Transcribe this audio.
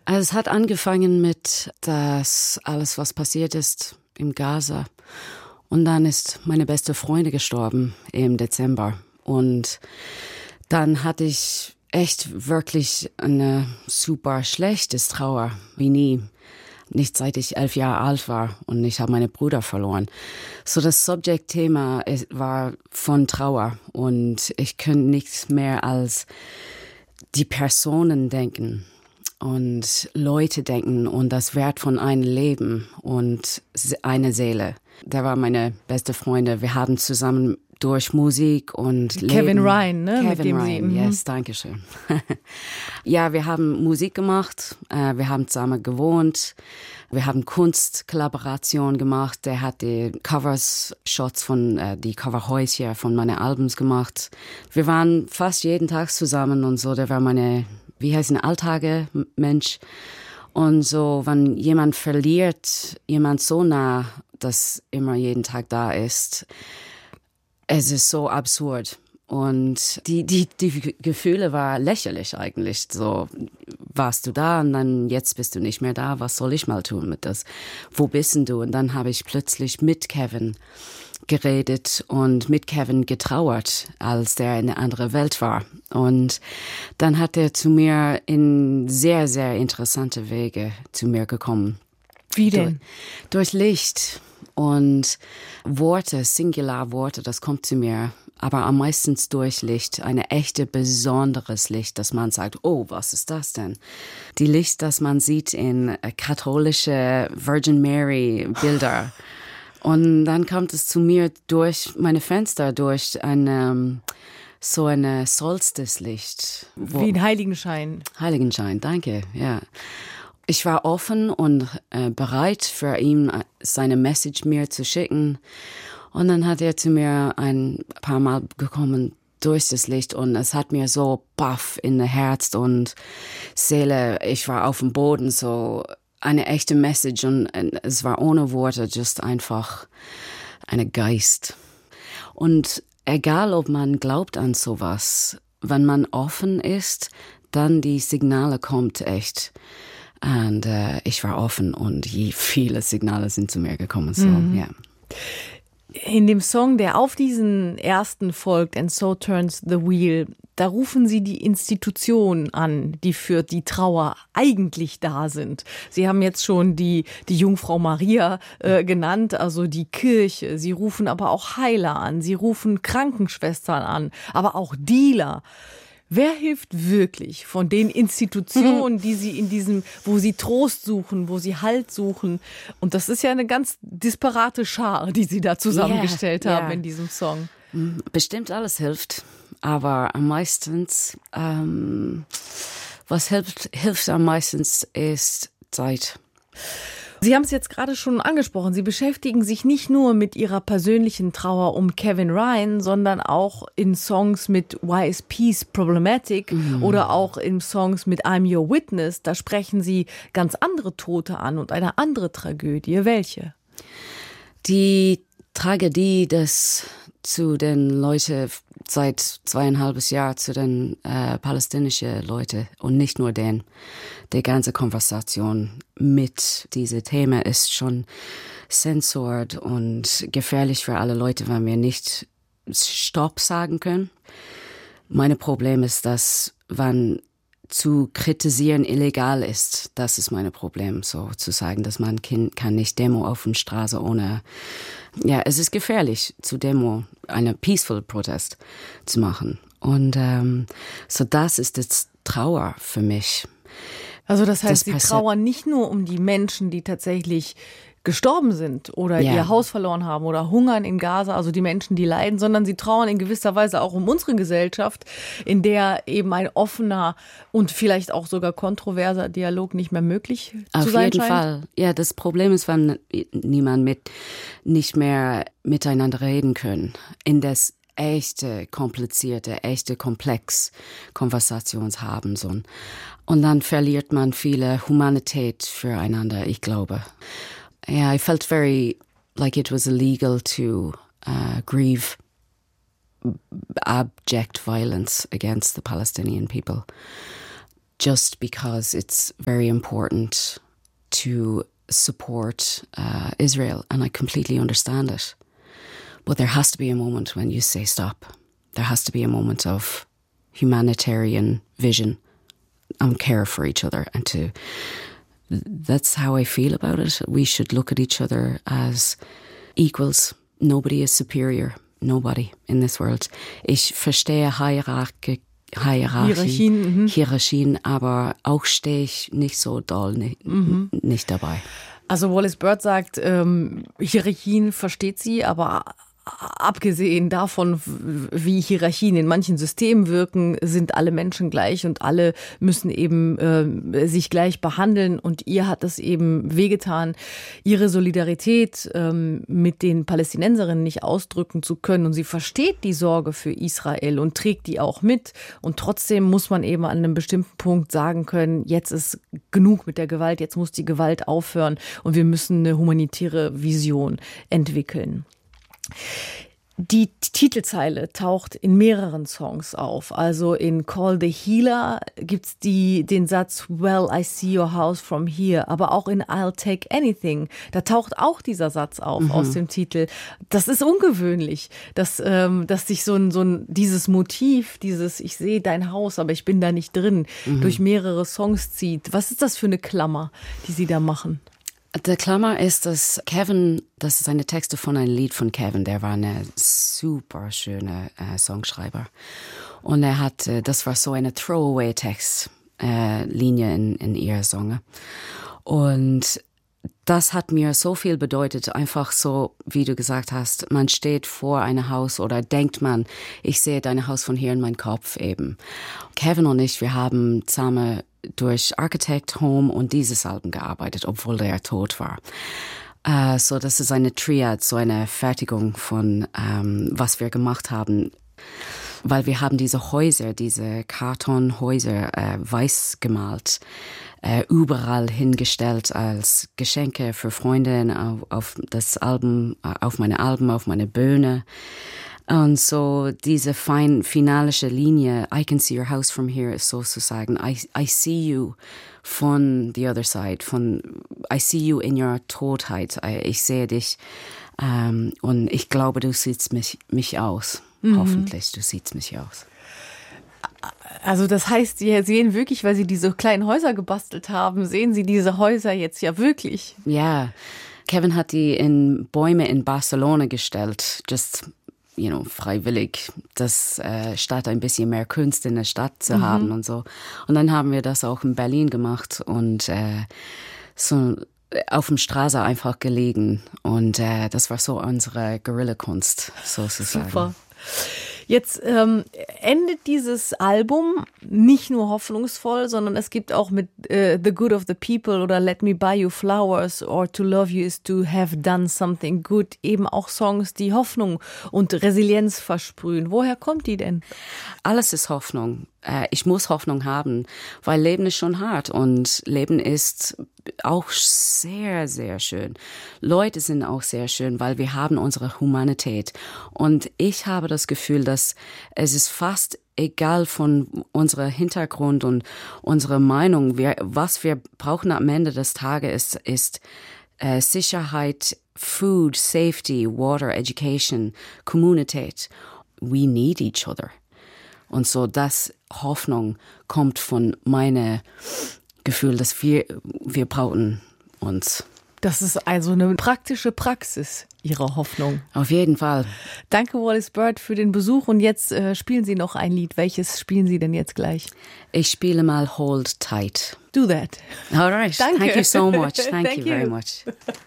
Also es hat angefangen mit das alles, was passiert ist im Gaza. Und dann ist meine beste Freundin gestorben im Dezember. Und dann hatte ich echt wirklich eine super schlechtes Trauer, wie nie. Nicht seit ich 11 Jahre alt war und ich habe meine Brüder verloren. So das Subject-Thema war von Trauer und ich könnte nichts mehr als die Personen denken und Leute denken und das Wert von einem Leben und eine Seele. Der war meine beste Freundin. Wir haben zusammen durch Musik und Kevin Leben. Ryan, ne? Kevin mit dem Ryan, yes, danke schön. Ja, wir haben Musik gemacht, wir haben zusammen gewohnt, wir haben Kunstkollaboration gemacht. Der hat die Shots von die Coverhäuser von meinen Albums gemacht. Wir waren fast jeden Tag zusammen und so. Der war meine, Alltage Mensch. Und so, wenn jemand verliert, jemand so nah, das immer jeden Tag da ist, es ist so absurd. Und die Gefühle waren lächerlich eigentlich. So, warst du da und dann jetzt bist du nicht mehr da. Was soll ich mal tun mit das? Wo bist denn du? Und dann habe ich plötzlich mit Kevin geredet und mit Kevin getrauert, als der in eine andere Welt war. Und dann hat er zu mir in sehr, sehr interessante Wege zu mir gekommen. Wie denn? Durch Licht und Worte, Singularworte, das kommt zu mir. Aber am meisten durch Licht, eine echte, besonderes Licht, dass man sagt, oh, was ist das denn? Die Licht, das man sieht in katholische Virgin Mary Bilder. Und dann kommt es zu mir durch meine Fenster, durch so eine Solstice-Licht. Wie ein Heiligenschein. Heiligenschein, danke, ja. Ich war offen und bereit für ihn, seine Message mir zu schicken. Und dann hat er zu mir ein paar Mal gekommen durch das Licht und es hat mir so baff in der Herz und Seele. Ich war auf dem Boden, so eine echte Message und es war ohne Worte, just einfach eine Geist. Und egal, ob man glaubt an sowas, wenn man offen ist, dann die Signale kommt echt. Und ich war offen und viele Signale sind zu mir gekommen. So, ja. In dem Song, der auf diesen ersten folgt, And So Turns the Wheel, da rufen Sie die Institutionen an, die für die Trauer eigentlich da sind. Sie haben jetzt schon die Jungfrau Maria genannt, also die Kirche. Sie rufen aber auch Heiler an, Sie rufen Krankenschwestern an, aber auch Dealer. Wer hilft wirklich von den Institutionen, die Sie wo Sie Trost suchen, wo Sie Halt suchen? Und das ist ja eine ganz disparate Schar, die Sie da zusammengestellt haben in diesem Song. Bestimmt alles hilft, aber am meisten, was hilft am meisten ist Zeit. Sie haben es jetzt gerade schon angesprochen. Sie beschäftigen sich nicht nur mit Ihrer persönlichen Trauer um Kevin Ryan, sondern auch in Songs mit Why is Peace Problematic oder auch in Songs mit I'm Your Witness. Da sprechen Sie ganz andere Tote an und eine andere Tragödie. Welche? Die Tragödie, dass zu den Leuten seit 2,5 Jahren, zu den palästinensischen Leuten und nicht nur denen. Die ganze Konversation mit diesem Thema ist schon zensiert und gefährlich für alle Leute, wenn wir nicht Stopp sagen können. Mein Problem ist, dass wenn zu kritisieren illegal ist, das ist mein Problem, so zu sagen, dass man kann nicht Demo auf der Straße ohne, ja, es ist gefährlich zu Demo, eine peaceful Protest zu machen. Und so das ist das Trauer für mich. Also das heißt, Sie trauern nicht nur um die Menschen, die tatsächlich gestorben sind oder ihr Haus verloren haben oder hungern in Gaza, also die Menschen, die leiden, sondern Sie trauern in gewisser Weise auch um unsere Gesellschaft, in der eben ein offener und vielleicht auch sogar kontroverser Dialog nicht mehr möglich zu sein scheint. Auf jeden Fall. Ja, das Problem ist, wenn niemand nicht mehr miteinander reden können. In das echte, komplizierte, echte komplex Konversations haben so. Und dann verliert man viele Humanität füreinander, ich glaube. Yeah, I felt very like it was illegal to grieve abject violence against the Palestinian people. just because it's very important to support Israel, and I completely understand it. But there has to be a moment when you say stop. There has to be a moment of humanitarian vision and care for each other, and that's how I feel about it. We should look at each other as equals. Nobody is superior. Nobody in this world. Ich verstehe Hierarchien, aber auch stehe ich nicht so doll nicht dabei. Also Wallis Bird sagt, Hierarchien versteht sie, aber abgesehen davon, wie Hierarchien in manchen Systemen wirken, sind alle Menschen gleich und alle müssen eben sich gleich behandeln. Und ihr hat es eben wehgetan, ihre Solidarität mit den Palästinenserinnen nicht ausdrücken zu können. Und sie versteht die Sorge für Israel und trägt die auch mit. Und trotzdem muss man eben an einem bestimmten Punkt sagen können, jetzt ist genug mit der Gewalt, jetzt muss die Gewalt aufhören und wir müssen eine humanitäre Vision entwickeln. Die Titelzeile taucht in mehreren Songs auf. Also in Call the Healer gibt's den Satz Well, I see your house from here. Aber auch in I'll take anything. Da taucht auch dieser Satz auf aus dem Titel. Das ist ungewöhnlich, dass sich dieses Motiv, ich sehe dein Haus, aber ich bin da nicht drin, durch mehrere Songs zieht. Was ist das für eine Klammer, die Sie da machen? Der Klammer ist, dass Kevin, das ist eine Texte von einem Lied von Kevin, der war eine super schöne Songschreiber. Und er hat, das war so eine Throwaway-Text-Linie in ihrer Song. Und das hat mir so viel bedeutet, einfach so, wie du gesagt hast, man steht vor einem Haus oder denkt man, ich sehe dein Haus von hier in meinem Kopf eben. Kevin und ich, wir haben zusammen durch Architect, Home und dieses Album gearbeitet, obwohl der tot war. So, das ist eine Triad, so eine Fertigung von, was wir gemacht haben. Weil wir haben diese Häuser, diese Kartonhäuser weiß gemalt, überall hingestellt als Geschenke für Freunde auf das Album, auf meine Alben, auf meine Bühne. Und so diese finalische Linie, I can see your house from here, ist sozusagen, I see you von the other side, I see you in your Totheit, ich sehe dich und ich glaube, du siehst mich aus. Hoffentlich, du siehst mich aus. Also das heißt, Sie sehen wirklich, weil Sie diese kleinen Häuser gebastelt haben, sehen Sie diese Häuser jetzt ja wirklich? Ja, Kevin hat die in Bäume in Barcelona gestellt, just freiwillig, das statt ein bisschen mehr Kunst in der Stadt zu haben und so. Und dann haben wir das auch in Berlin gemacht und so auf dem Straße einfach gelegen. Und das war so unsere Guerilla-Kunst, sozusagen. Super. Jetzt endet dieses Album nicht nur hoffnungsvoll, sondern es gibt auch mit The Good of the People oder Let Me Buy You Flowers or To Love You is to Have Done Something Good eben auch Songs, die Hoffnung und Resilienz versprühen. Woher kommt die denn? Alles ist Hoffnung. Ich muss Hoffnung haben, weil Leben ist schon hart und Leben ist auch sehr, sehr schön. Leute sind auch sehr schön, weil wir haben unsere Humanität. Und ich habe das Gefühl, dass es ist fast egal von unserem Hintergrund und unserer Meinung. Was wir brauchen am Ende des Tages ist Sicherheit, Food, Safety, Water, Education, Kommunität. We need each other. Und so, das Hoffnung kommt von meinem Gefühl, dass wir brauchen uns. Das ist also eine praktische Praxis, Ihre Hoffnung. Auf jeden Fall. Danke, Wallis Bird, für den Besuch. Und jetzt spielen Sie noch ein Lied. Welches spielen Sie denn jetzt gleich? Ich spiele mal Hold Tight. Do that. All right. Danke. Thank you so much. Thank you very much.